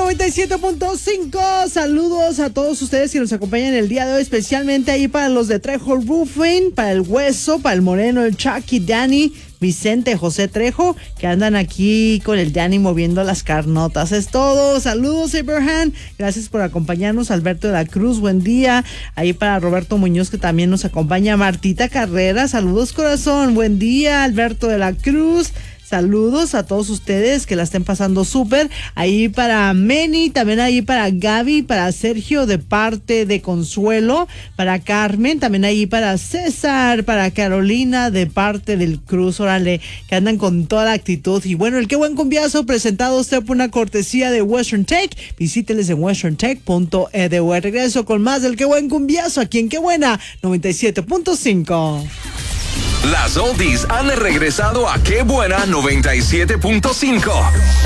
97.5. Saludos a todos ustedes que nos acompañan el día de hoy, especialmente ahí para los de Trejo Roofing, para el Hueso, para el Moreno, el Chucky, Danny, Vicente, José Trejo, que andan aquí con el Danny moviendo las carnotas. Es todo. Saludos, Abraham. Gracias por acompañarnos. Alberto de la Cruz, buen día. Ahí para Roberto Muñoz, que también nos acompaña. Martita Carrera, saludos, corazón. Buen día, Alberto de la Cruz. Saludos a todos ustedes, que la estén pasando súper. Ahí para Meni, también ahí para Gaby, para Sergio de parte de Consuelo, para Carmen, también ahí para César, para Carolina de parte del Cruz. Órale, que andan con toda la actitud. Y bueno, el Qué Buen Cumbiazo presentado a usted por una cortesía de Western Tech. Visíteles en westerntech.edu. Regreso con más del Qué Buen Cumbiazo aquí en Qué Buena 97.5. Las oldies han regresado a Qué Buena 97.5.